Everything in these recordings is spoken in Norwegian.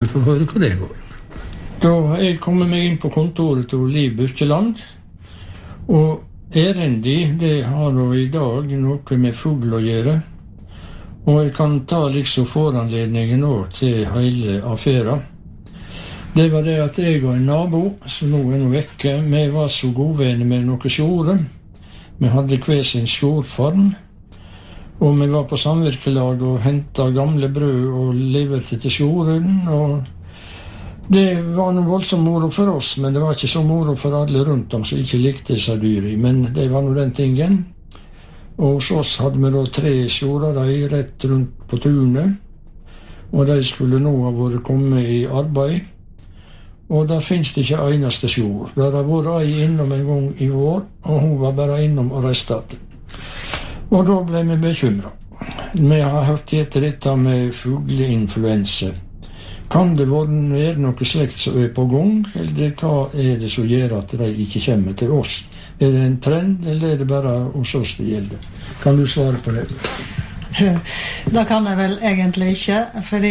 Du får høre hva det går. Da jeg kommer meg inn på kontoret til Liv Birkeland, og erendi, det har jo i dag noe med fugl å gjøre, og jeg kan ta liksom foranledningen også til hele affæra. Det var det at jeg og en nabo, som nå er vekke, vi var så godvenner med noen sjore. Vi hadde hver sin sjorfarm, og vi var på samvirkelag og hentet gamle brød og leverte til sjoren, og det var noe voldsomt moro for oss, men det var ikke så moro for alle rundt om som ikke likte disse dyri, men det var noe den tingen. Og hos oss hadde vi da 3 sjorer rett rundt på tunet, og de skulle nå ha vært kommet i arbeid. Og der finnes det ikke eneste sjor. Der har vært ei innom en gang i år, og hun var bare innom og restet. Og da ble vi bekymret. Vi har hørt etter dette med fugleinfluensa. Kan det være noe slikt som er på gang, eller hva er det som gjør at de ikke kommer til oss? Er det en trend, eller er det bare hos oss det gjelder? Kan du svare på det? Det kan jeg vel egentlig ikke, fordi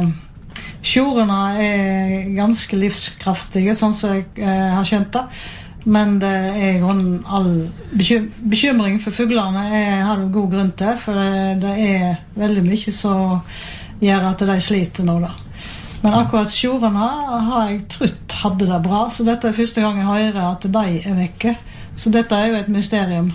sjorene er ganske livskraftige, sånn som jeg har skjønt det. Men det er all bekymring for fuglene har det god grunn til, for det er veldig mye som gjør at de sliter nå da. Men akkurat sjorene har jeg trodd hadde det bra, så dette er første gang jeg hører at de er vekke. Så dette er jo et mysterium.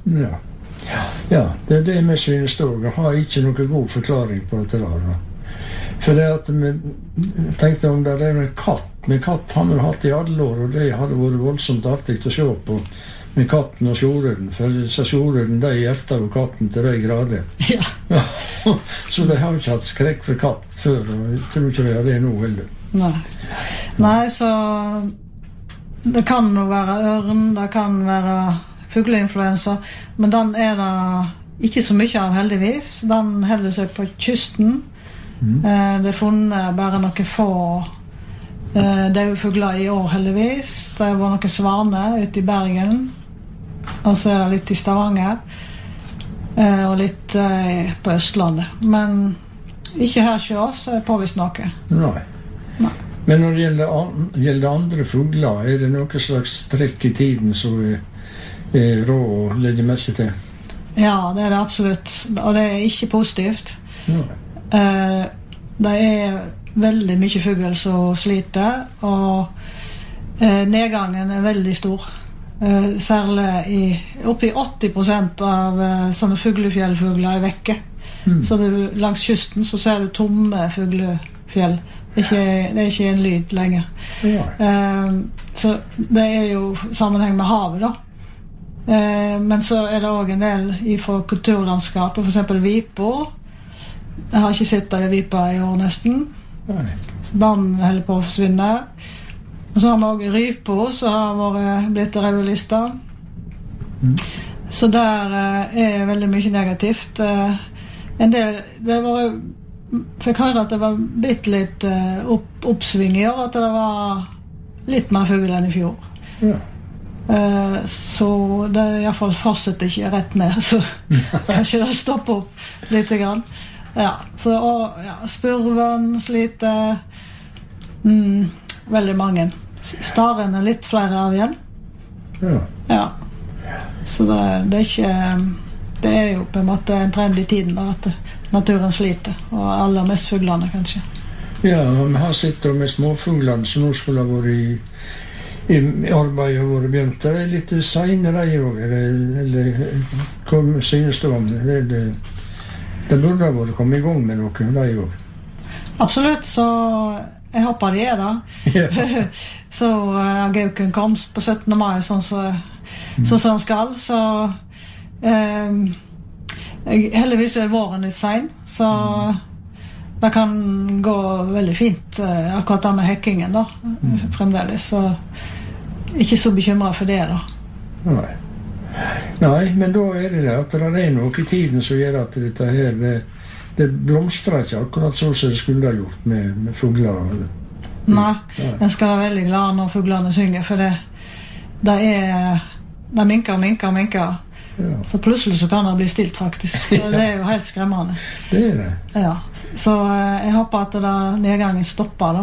Ja, det er det vi synes også. Jeg har ikke noen god forklaring på dette der. For det at vi tenkte om det er en katt. Men katt har vi hatt i alle år, og det hadde vært voldsomt artig å se på med katten og sjoreden. For sjoreden, de hjerter jo katten til de grader. Ja. Så de har ikke hatt skrekk for katt før, og jeg tror ikke de har det nå heller. Nei, så det kan jo være ørn, det kan være fugleinfluensa, men den er det ikke så mye av heldigvis. Den holder seg på kysten. Det er funnet bare noen få døde fugler i år heldigvis. Det var noen svaner ute i Bergen, og så er det litt i Stavanger, og litt på Østlandet. Men ikke her hos oss er påvist noe. Nei. Men når det gjelder andre fugler, er det noe slags trekk i tiden som er rå å legge merke til? Ja, det er det absolutt, og det er ikke positivt. Det er veldig mye fugl som sliter, og nedgangen er veldig stor. Særlig oppi 80% av sånne fuglefjellfugler er vekke. Så langs kysten så ser du tomme fuglefjell. Det er ikke en lyd lenger. Så det er jo sammenheng med havet da. Men så er det også en del fra kulturlandskapet, for eksempel vipa. Jeg har ikke sett det i vipa i år nesten. Den holder på å forsvinne. Og så har vi også rypo, som har blitt rødlister. Så der er veldig mye negativt. En del, fikk høre at det var blitt litt oppsving i år, at det var litt mer fugl enn i fjor. Så det i hvert fall fortsetter ikke rett ned, så kanskje det stopper opp litt grann. Så spurven sliter, veldig mange. Staren er litt flere av igjen. Så det er ikke, det er jo på en måte en trend i tiden da, at naturen sliter, og aller mest fuglene kanskje. Ja, vi har sett med småfuglene som nå skulle ha vært i arbeid og vært begynt. Det er litt senere eller hva synes du om det? Det burde ha vært kommet i gang med noe, det jo. Absolutt, så jeg håper de er det. Så gauken kom på 17. mai, sånn som han skal, så heldigvis er våren litt sen, så det kan gå veldig fint, akkurat det med hekkingen da, fremdeles, så ikke så bekymret for det da. Nei, men da er det at det er noe i tiden som gjør at dette her, det blomstrer ikke akkurat så som det skulle ha gjort med fugler. Nei, jeg skal være veldig glad når fuglene synger, for det minker. Så plutselig så kan det bli stilt faktisk. Det er jo helt skremmende. Det er det. Ja, så jeg håper at nedgangen stopper da.